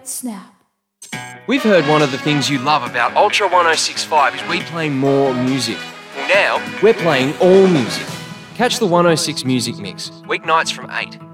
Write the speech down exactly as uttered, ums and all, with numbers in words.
snap. We've heard one of the things you love about Ultra one oh six point five is we play more music. Well, now we're playing all music. Catch the one oh six Music Mix, weeknights from eight.